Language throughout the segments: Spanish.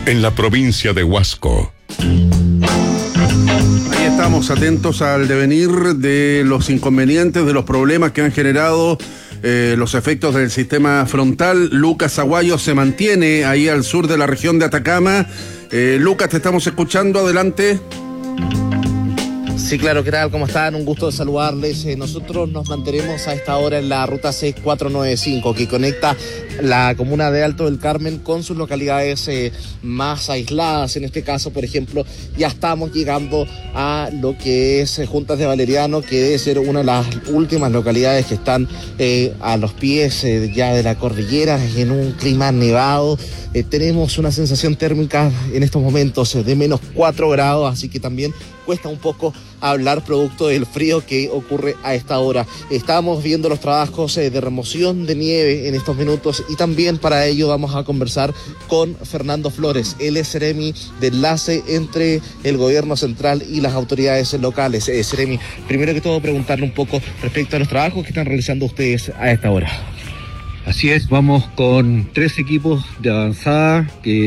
en la provincia de Huasco. Ahí estamos atentos al devenir de los inconvenientes, de los problemas que han generado los efectos del sistema frontal. Lucas Aguayo se mantiene ahí al sur de la región de Atacama. Lucas, te estamos escuchando, adelante. Sí, claro, ¿qué tal? ¿Cómo están? Un gusto de saludarles. Nosotros nos mantenemos a esta hora en la ruta C495, que conecta la comuna de Alto del Carmen con sus localidades más aisladas. En este caso, por ejemplo, ya estamos llegando a lo que es Juntas de Valeriano, que debe ser una de las últimas localidades que están a los pies ya de la cordillera, en un clima nevado. Tenemos una sensación térmica en estos momentos de menos 4 grados, así que también cuesta un poco hablar producto del frío que ocurre a esta hora. Estamos viendo los trabajos de remoción de nieve en estos minutos y también para ello vamos a conversar con Fernando Flores. Él es Seremi de enlace entre el gobierno central y las autoridades locales. Seremi, primero que todo preguntarle un poco respecto a los trabajos que están realizando ustedes a esta hora. Así es, vamos con 3 equipos de avanzada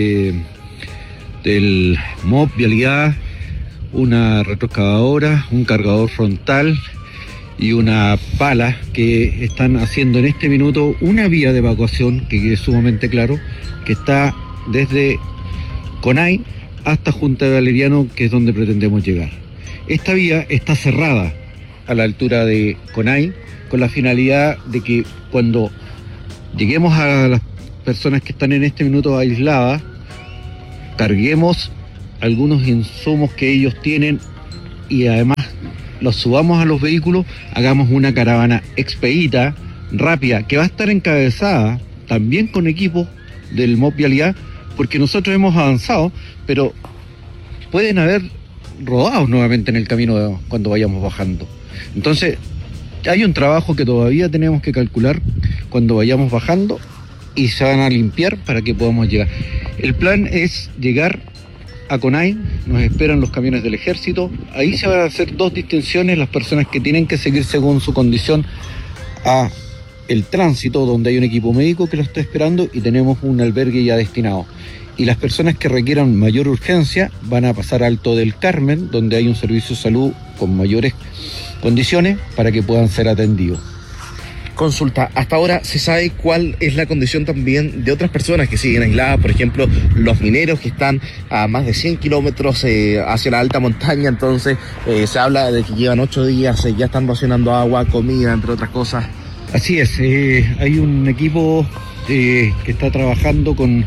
del MOP Vialidad, una retroexcavadora, un cargador frontal y una pala que están haciendo en este minuto una vía de evacuación que quede sumamente claro, que está desde Conay hasta Junta de Valeriano, que es donde pretendemos llegar. Esta vía está cerrada a la altura de Conay con la finalidad de que cuando lleguemos a las personas que están en este minuto aisladas, carguemos algunos insumos que ellos tienen y además los subamos a los vehículos, hagamos una caravana expedita, rápida, que va a estar encabezada también con equipos del MOP Vialidad, porque nosotros hemos avanzado, pero pueden haber rodados nuevamente en el camino cuando vayamos bajando. Entonces, hay un trabajo que todavía tenemos que calcular cuando vayamos bajando y se van a limpiar para que podamos llegar. El plan es llegar a Conay, nos esperan los camiones del ejército, ahí se van a hacer 2 distinciones, las personas que tienen que seguir según su condición a el tránsito, donde hay un equipo médico que lo está esperando y tenemos un albergue ya destinado. Y las personas que requieran mayor urgencia van a pasar a Alto del Carmen, donde hay un servicio de salud con mayores condiciones para que puedan ser atendidos. Consulta, hasta ahora se sabe cuál es la condición también de otras personas que siguen aisladas, por ejemplo, los mineros que están a más de 100 kilómetros hacia la alta montaña. Entonces se habla de que llevan 8 días, ya están racionando agua, comida, entre otras cosas. Así es, hay un equipo que está trabajando con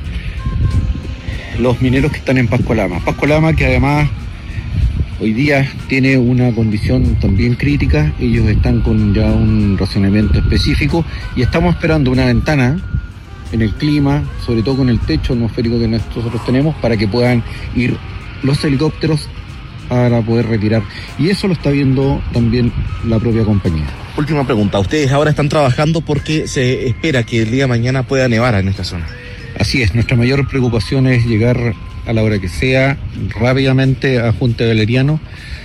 los mineros que están en Pascualama. Pascualama, que además hoy día tiene una condición también crítica, ellos están con ya un racionamiento específico y estamos esperando una ventana en el clima, sobre todo con el techo atmosférico que nosotros tenemos, para que puedan ir los helicópteros para poder retirar. Y eso lo está viendo también la propia compañía. Última pregunta, ustedes ahora están trabajando porque se espera que el día de mañana pueda nevar en esta zona. Así es, nuestra mayor preocupación es llegar a la hora que sea, rápidamente a Junta de Valeriano,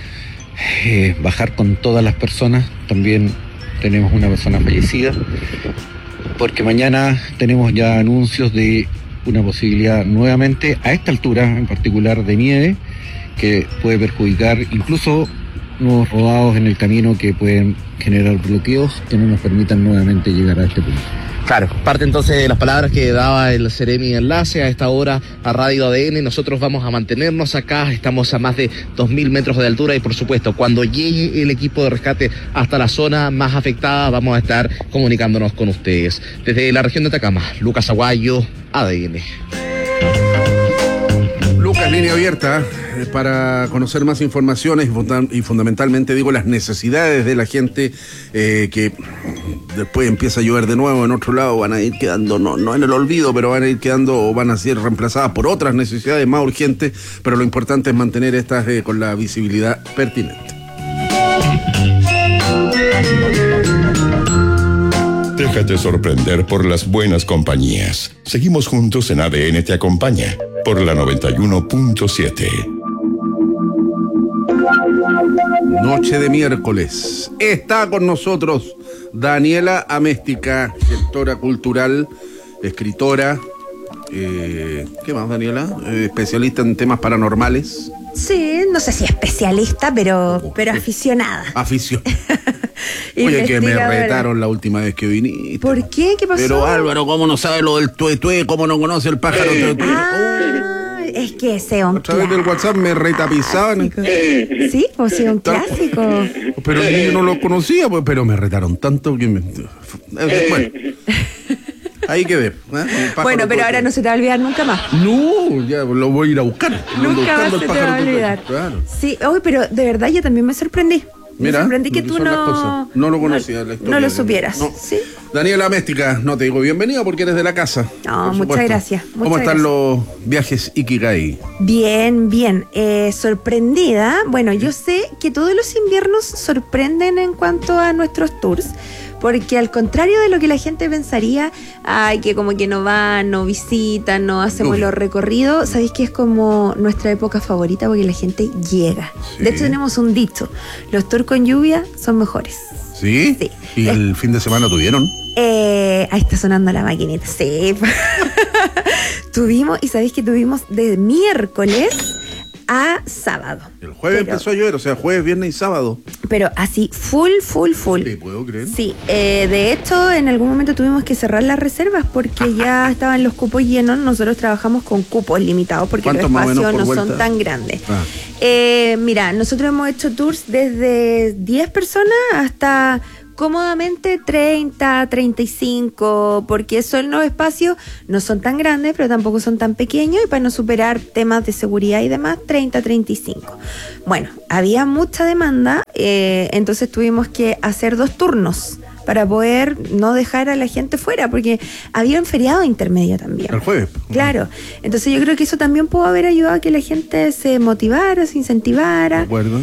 bajar con todas las personas. También tenemos una persona fallecida, porque mañana tenemos ya anuncios de una posibilidad nuevamente, a esta altura en particular, de nieve, que puede perjudicar incluso nuevos rodados en el camino que pueden generar bloqueos que no nos permitan nuevamente llegar a este punto. Claro, parte entonces de las palabras que daba el Seremi Enlace a esta hora a Radio ADN. Nosotros vamos a mantenernos acá, estamos a más de 2.000 metros de altura y por supuesto cuando llegue el equipo de rescate hasta la zona más afectada vamos a estar comunicándonos con ustedes. Desde la región de Atacama, Lucas Aguayo, ADN. Lucas, línea abierta para conocer más informaciones y fundamentalmente, digo, las necesidades de la gente que después empieza a llover de nuevo en otro lado, van a ir quedando, no en el olvido, pero van a ir quedando o van a ser reemplazadas por otras necesidades más urgentes, pero lo importante es mantener estas con la visibilidad pertinente. Déjate sorprender por las buenas compañías. Seguimos juntos en ADN Te Acompaña, por la 91.7. Noche de miércoles. Está con nosotros Daniela Améstica, gestora cultural, escritora, ¿Qué más, Daniela? Especialista en temas paranormales. Sí, no sé si especialista, pero aficionada. Oye, que me retaron la última vez que viniste. ¿Por qué? ¿Qué pasó? Pero Álvaro, ¿cómo no sabe lo del tué? ¿Cómo no conoce el pájaro tué? Es que ese es un A través del WhatsApp me retapizaban. Sí, pues sí, un clásico. Pero yo no lo conocía, pues, pero me retaron tanto que me... Bueno, ahí quedé. Bueno, pero ahora no se te va a olvidar nunca más. No, ya lo voy a ir a buscar. Nunca más se te va a olvidar. Claro. Sí, hoy, pero de verdad yo también me sorprendí. Mira, me sorprendí que tú no lo conocías, la historia. No lo supieras. No. ¿Sí? Daniela Méstica, no te digo bienvenida porque eres de la casa. No, muchas gracias. ¿Cómo están los viajes Ikigai? Bien. Sorprendida. Bueno, yo sé que todos los inviernos sorprenden en cuanto a nuestros tours. Porque al contrario de lo que la gente pensaría, que como que no van, no visitan, no hacemos los recorridos, sabéis que es como nuestra época favorita porque la gente llega. Sí. De hecho tenemos un dicho, los tours con lluvia son mejores. ¿Sí? Sí. ¿Y el fin de semana tuvieron? Ahí está sonando la maquinita, sí. Tuvimos, y sabéis que tuvimos de miércoles a sábado. El jueves empezó a llover, o sea, jueves, viernes y sábado. Pero así, full. Sí, puedo creer. Sí, de hecho, en algún momento tuvimos que cerrar las reservas porque ya estaban los cupos llenos. Nosotros trabajamos con cupos limitados porque los espacios no son tan grandes. Mira, nosotros hemos hecho tours desde 10 personas hasta cómodamente 30, 35, porque son los espacios, no son tan grandes, pero tampoco son tan pequeños, y para no superar temas de seguridad y demás, 30, 35. Bueno, había mucha demanda, entonces tuvimos que hacer 2 turnos para poder no dejar a la gente fuera, porque había un feriado intermedio también. El jueves. Claro. Entonces yo creo que eso también pudo haber ayudado a que la gente se motivara, se incentivara. De acuerdo.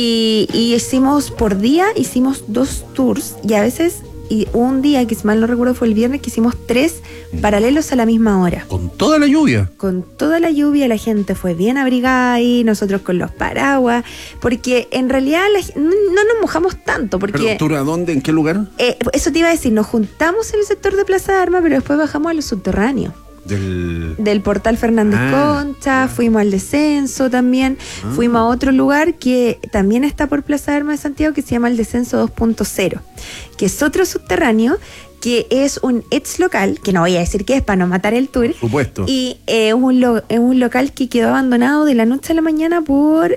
Y hicimos por día, hicimos 2 tours, y a veces, y un día, que si mal no recuerdo fue el viernes, que hicimos 3 paralelos a la misma hora. ¿Con toda la lluvia? Con toda la lluvia, la gente fue bien abrigada ahí, nosotros con los paraguas, porque en realidad no nos mojamos tanto. Porque, ¿Pero a dónde? ¿En qué lugar? Eso te iba a decir, nos juntamos en el sector de Plaza de Armas, pero después bajamos a los subterráneos. Del portal Fernández Concha, fuimos al descenso también, fuimos a otro lugar que también está por Plaza de Armas de Santiago, que se llama el Descenso 2.0, que es otro subterráneo, que es un ex local, que no voy a decir qué es para no matar el tour. Por supuesto. Y es un local que quedó abandonado de la noche a la mañana por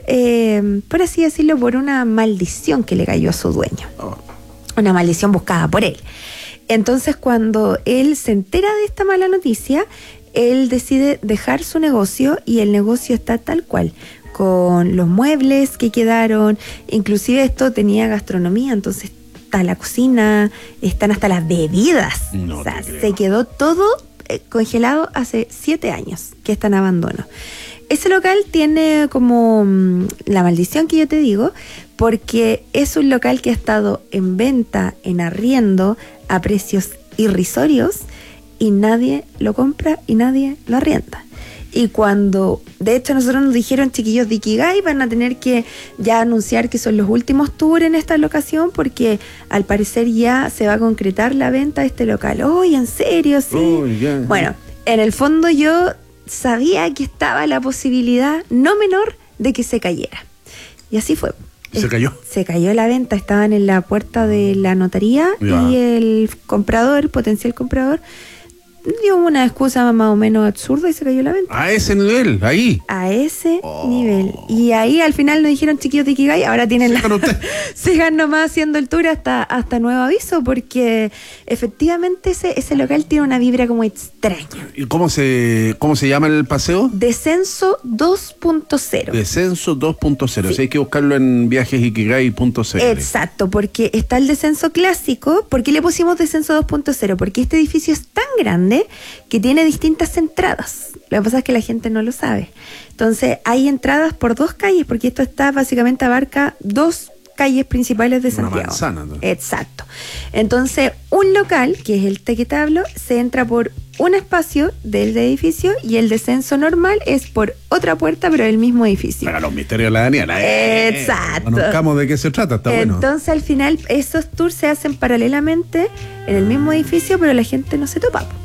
así decirlo, por una maldición que le cayó a su dueño. Una maldición buscada por él. Entonces, cuando él se entera de esta mala noticia, él decide dejar su negocio, y el negocio está tal cual, con los muebles que quedaron, inclusive esto tenía gastronomía, entonces está la cocina, están hasta las bebidas. No, o sea, se quedó todo congelado hace 7 años que está en abandono. Ese local tiene como la maldición que yo te digo, porque es un local que ha estado en venta, en arriendo, a precios irrisorios, y nadie lo compra y nadie lo arrienda. Y cuando, de hecho, nosotros nos dijeron, chiquillos de Ikigai, van a tener que ya anunciar que son los últimos tours en esta locación, porque al parecer ya se va a concretar la venta de este local. ¡Uy, en serio! Sí. Bueno, en el fondo yo sabía que estaba la posibilidad no menor de que se cayera. Y así fue. ¿Se cayó? Se cayó la venta, estaban en la puerta de la notaría, y el comprador, potencial comprador, dio una excusa más o menos absurda y se cayó la venta. A ese nivel, ahí. A ese nivel. Y ahí al final nos dijeron, chiquillos de Ikigai, ahora tienen sigan nomás haciendo el tour hasta nuevo aviso, porque efectivamente ese local tiene una vibra como extraña. ¿Y cómo se llama el paseo? Descenso 2.0. Descenso 2.0. Sí. O sea, hay que buscarlo en viajesikigai.cl. Exacto, porque está el descenso clásico. ¿Por qué le pusimos descenso 2.0? Porque este edificio es tan grande que tiene distintas entradas. Lo que pasa es que la gente no lo sabe. Entonces hay entradas por 2 calles, porque esto está básicamente abarca 2 calles principales de Santiago. Una manzana, ¿no? Exacto. Entonces un local, que es el que te hablo, se entra por un espacio del edificio, y el descenso normal es por otra puerta, pero del mismo edificio. Para los misterios de la Daniela. Exacto. Conozcamos de qué se trata, está bueno. Entonces al final esos tours se hacen paralelamente en el mismo edificio, pero la gente no se topa.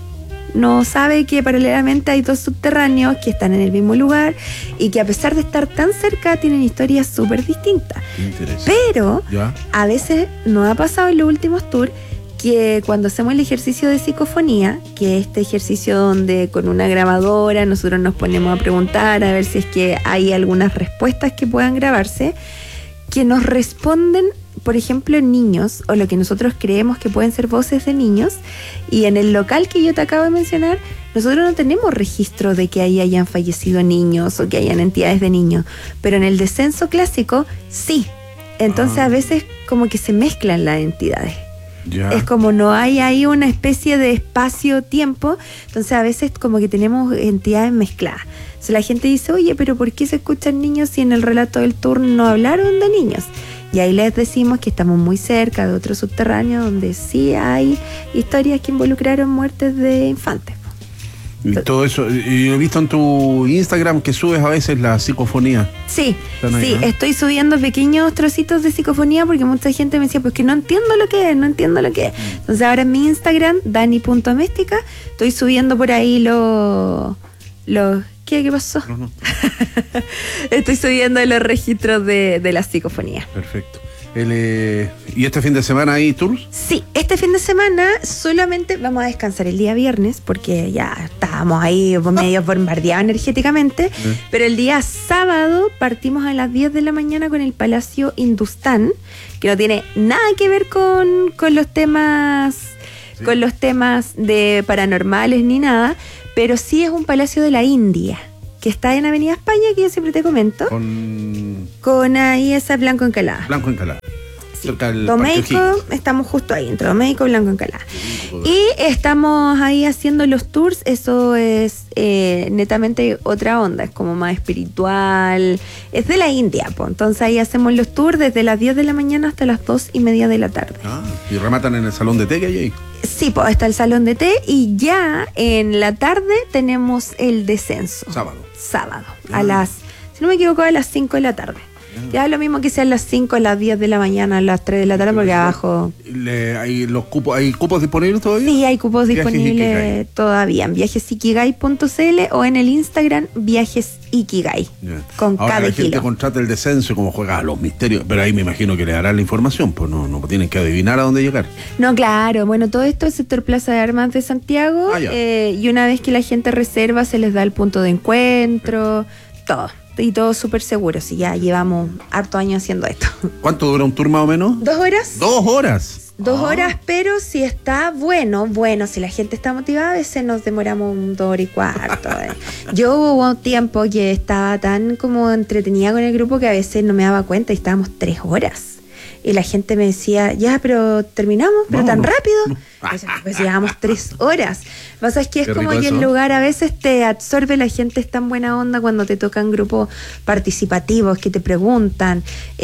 no sabe que paralelamente hay 2 subterráneos que están en el mismo lugar y que a pesar de estar tan cerca tienen historias súper distintas. Pero ¿ya? A veces nos ha pasado en los últimos tours que cuando hacemos el ejercicio de psicofonía, que es este ejercicio donde con una grabadora nosotros nos ponemos a preguntar a ver si es que hay algunas respuestas que puedan grabarse, que nos responden, por ejemplo, niños, o lo que nosotros creemos que pueden ser voces de niños, y en el local que yo te acabo de mencionar, nosotros no tenemos registro de que ahí hayan fallecido niños o que hayan entidades de niños, pero en el descenso clásico, sí. Entonces a veces como que se mezclan las entidades. Ya. Es como no hay ahí una especie de espacio-tiempo, entonces a veces como que tenemos entidades mezcladas. Entonces la gente dice, oye, pero ¿por qué se escuchan niños si en el relato del tour no hablaron de niños? Y ahí les decimos que estamos muy cerca de otro subterráneo donde sí hay historias que involucraron muertes de infantes. Y todo eso, y he visto en tu Instagram que subes a veces la psicofonía. Sí, Ahí, sí, ¿no? estoy subiendo pequeños trocitos de psicofonía porque mucha gente me decía, pues que no entiendo lo que es, no entiendo lo que es. Entonces ahora en mi Instagram, dani.méstica, estoy subiendo por ahí los ¿qué pasó? No. Estoy subiendo los registros de la psicofonía. Perfecto. ¿Y este fin de semana hay tours? Sí, este fin de semana solamente vamos a descansar el día viernes porque ya estábamos ahí medio bombardeados energéticamente, pero el día sábado partimos a las 10 de la mañana con el Palacio Hindustán, que no tiene nada que ver con los temas de paranormales ni nada, pero sí es un palacio de la India que está en Avenida España, que yo siempre te comento, con ahí esa Blanco Encalada. Blanco Encalada. Sí. Cerca del Domeico, Parque estamos justo ahí, entre Domeico y Blanco Encalada. O'Higgins. Y estamos ahí haciendo los tours, eso es netamente otra onda, es como más espiritual, es de la India, pues. Entonces ahí hacemos los tours desde las 10 de la mañana hasta las 2:30 de la tarde. Y rematan en el salón de té que hay ahí. Sí, pues está el salón de té y ya en la tarde tenemos el descenso. Sábado, a las, si no me equivoco, a las 5 de la tarde. Ya es lo mismo que sean las 5, a las 10 de la mañana, a las 3 de la tarde, porque abajo... ¿Hay cupos disponibles todavía? Sí, hay cupos Viajes disponibles Ikigai. todavía en viajesikigai.cl o en el Instagram viajesikigai, con Ahora cada la gente kilo. contrata el descenso y como juega a los misterios, pero ahí me imagino que le darán la información, pues no tienen que adivinar a dónde llegar. No, claro, bueno, todo esto es sector Plaza de Armas de Santiago, Ya. y una vez que la gente reserva se les da el punto de encuentro, todo. Y todo súper seguro, si ya llevamos harto años haciendo esto. ¿Cuánto dura un tour más o menos? 2 horas. 2 horas. 2 horas, pero si está bueno, si la gente está motivada, a veces nos demoramos 2 horas y cuarto. Yo hubo un tiempo que estaba tan como entretenida con el grupo que a veces no me daba cuenta y estábamos 3 horas. Y la gente me decía, ya, pero terminamos, pero tan rápido. Pues llevamos 3 horas. Lo que pasa es que es Qué como rico que el eso. lugar a veces te absorbe, la gente es tan buena onda cuando te tocan grupos participativos que te preguntan,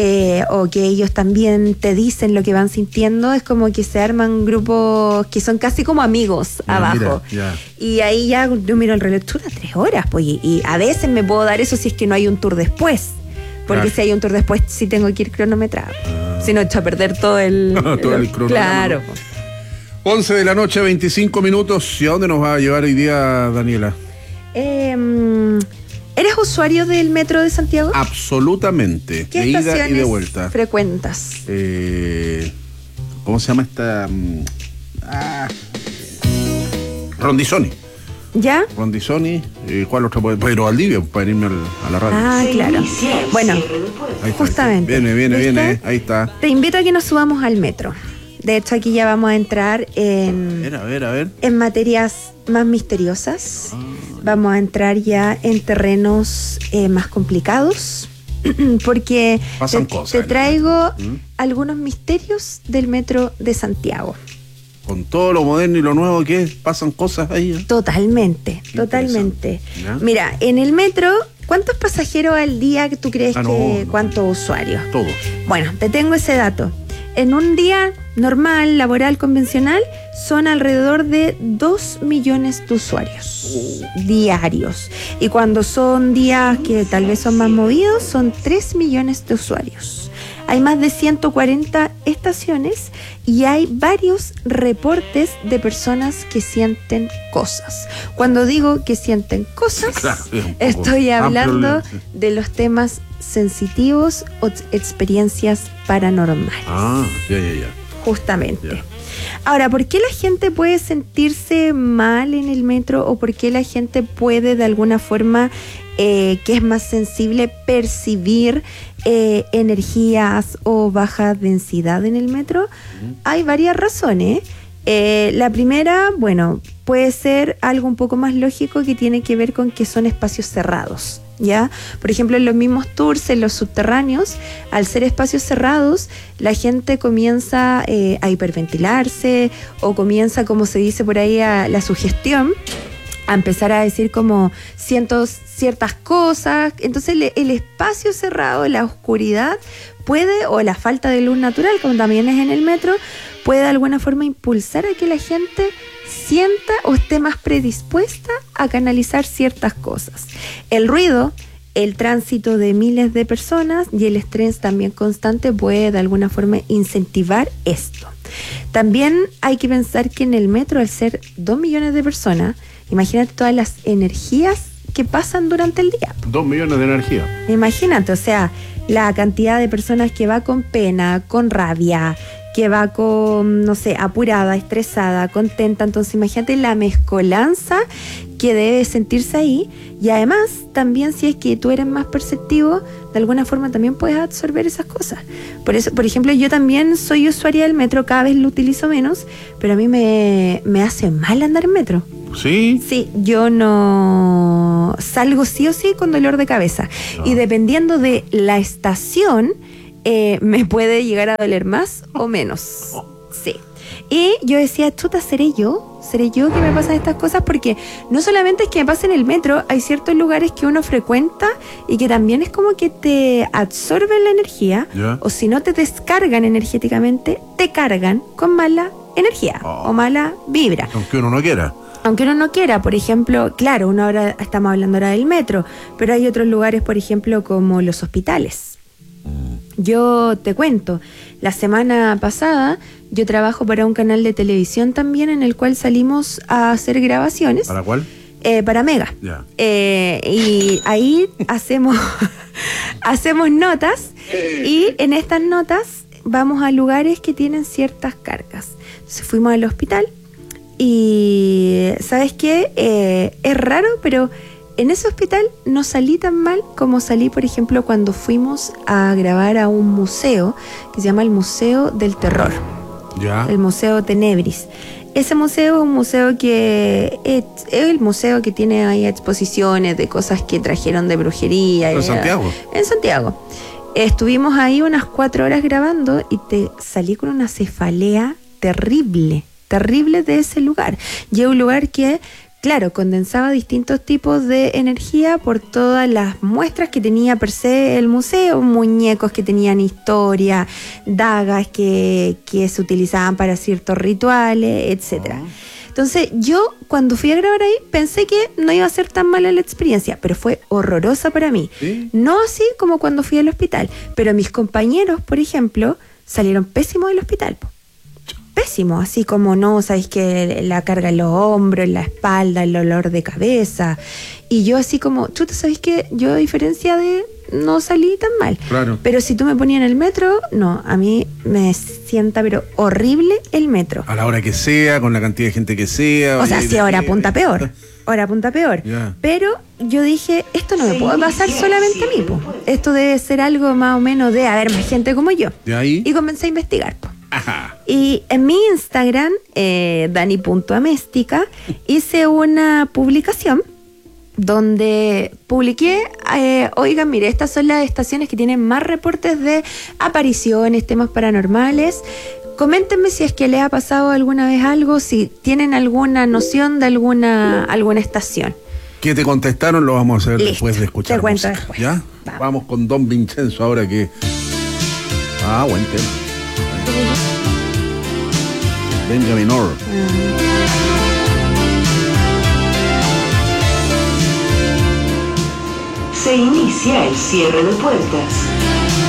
o que ellos también te dicen lo que van sintiendo. Es como que se arman grupos que son casi como amigos abajo. Mira, Y ahí ya yo miro el reloj, 3 horas, pues, y a veces me puedo dar eso si es que no hay un tour después. Porque Claro. si hay un tour después, sí tengo que ir cronometrado. Si no, echa a perder todo el... Todo el cronograma, Claro. ¿no? 11 de la noche, 25 minutos. ¿Y a dónde nos va a llevar hoy día, Daniela? ¿Eres usuario del metro de Santiago? Absolutamente. ¿Qué De ida y estaciones de vuelta. frecuentas? ¿Cómo se llama esta? Rondizoni. ¿Ya? Rondizoni. ¿Cuál otra puede? Pedro Valdivia, para irme a la radio. Ah, claro. Bueno, Ahí está, justamente. Viene, ¿Viste? ahí está. Te invito a que nos subamos al metro. De hecho, aquí ya vamos a entrar A ver. en materias más misteriosas. Vamos a entrar ya en terrenos más complicados. Porque Pasan te cosas. traigo algunos misterios del metro de Santiago. Con todo lo moderno y lo nuevo que es, pasan cosas ahí. ¿eh? Totalmente. ¿Ya? Mira, en el metro, ¿cuántos pasajeros al día tú crees que No. cuántos usuarios? Todos. Bueno, te tengo ese dato. En un día normal, laboral, convencional, son alrededor de 2 millones de usuarios diarios. Y cuando son días que tal vez son más movidos, son 3 millones de usuarios. Hay más de 140 estaciones y hay varios reportes de personas que sienten cosas. Cuando digo que sienten cosas, claro, estoy hablando de los temas sensitivos o experiencias paranormales. Ya. Justamente. Ya. Ahora, ¿por qué la gente puede sentirse mal en el metro o por qué la gente puede de alguna forma que es más sensible percibir energías o baja densidad en el metro? Hay varias razones. La primera, bueno, puede ser algo un poco más lógico que tiene que ver con que son espacios cerrados, ¿ya? Por ejemplo, en los mismos tours, en los subterráneos, al ser espacios cerrados, la gente comienza a hiperventilarse o comienza, como se dice por ahí, a la sugestión, a empezar a decir como siento ciertas cosas. Entonces el espacio cerrado, la oscuridad puede, o la falta de luz natural, como también es en el metro, puede de alguna forma impulsar a que la gente sienta o esté más predispuesta a canalizar ciertas cosas. El ruido, el tránsito de miles de personas y el estrés también constante puede de alguna forma incentivar esto. También hay que pensar que en el metro, al ser 2 millones de personas, imagínate todas las energías que pasan durante el día. 2 millones de energía. Imagínate, o sea, la cantidad de personas que va con pena, con rabia, que va con, no sé, apurada, estresada, contenta. Entonces imagínate la mezcolanza que debe sentirse ahí. Y además, también si es que tú eres más perceptivo, de alguna forma también puedes absorber esas cosas. Por eso, por ejemplo, yo también soy usuaria del metro, cada vez lo utilizo menos, pero a mí me hace mal andar en metro. ¿Sí? Sí, yo no salgo sí o sí con dolor de cabeza. Y dependiendo de la estación, me puede llegar a doler más o menos. Sí. Y yo decía, chuta, ¿seré yo que me pasan estas cosas? Porque no solamente es que me pasa en el metro, hay ciertos lugares que uno frecuenta y que también es como que te absorben la energía, o si no te descargan energéticamente, te cargan con mala energía o mala vibra. Aunque uno no quiera. Aunque uno no quiera, por ejemplo, claro, estamos hablando ahora del metro, pero hay otros lugares, por ejemplo, como los hospitales. Yo te cuento, la semana pasada yo trabajo para un canal de televisión también en el cual salimos a hacer grabaciones. ¿Para cuál? Para Mega. Y ahí hacemos notas y en estas notas vamos a lugares que tienen ciertas cargas. Entonces fuimos al hospital y ¿sabes qué? Es raro, pero en ese hospital no salí tan mal como salí, por ejemplo, cuando fuimos a grabar a un museo que se llama el Museo del Terror. El Museo Tenebris. Ese museo es un museo que es el museo que tiene ahí exposiciones de cosas que trajeron de brujería. ¿En Santiago? En Santiago. Estuvimos ahí unas 4 horas grabando y te salí con una cefalea terrible de ese lugar. Y es un lugar que, claro, condensaba distintos tipos de energía por todas las muestras que tenía per se el museo, muñecos que tenían historia, dagas que se utilizaban para ciertos rituales, etcétera. Entonces yo cuando fui a grabar ahí pensé que no iba a ser tan mala la experiencia, pero fue horrorosa para mí. ¿Sí? No así como cuando fui al hospital, pero mis compañeros, por ejemplo, salieron pésimos del hospital. Pésimo, así como no, sabéis que la carga en los hombros, en la espalda, el dolor de cabeza. Y yo así como, chuta, ¿sabéis que yo a diferencia de no salí tan mal? Claro. Pero si tú me ponías en el metro, no, a mí me sienta pero horrible el metro. A la hora que sea, con la cantidad de gente que sea. O sea, si ahora apunta peor. Ahora punta peor. Pero yo dije, esto no me puede pasar solamente a mí, po. Esto debe ser algo más o menos de haber más gente como yo. ¿De ahí? Y comencé a investigar, po. Ajá. Y en mi Instagram, Dani.améstica, hice una publicación donde publiqué, oigan, mire, estas son las estaciones que tienen más reportes de apariciones, temas paranormales. Coméntenme si es que les ha pasado alguna vez algo, si tienen alguna noción de alguna estación. ¿Qué te contestaron? Lo vamos a hacer después de escuchar. Te cuento música. después. ¿Ya? Vamos con Don Vincenzo ahora que... buen tema. Benjamin Orr. Se inicia el cierre de puertas.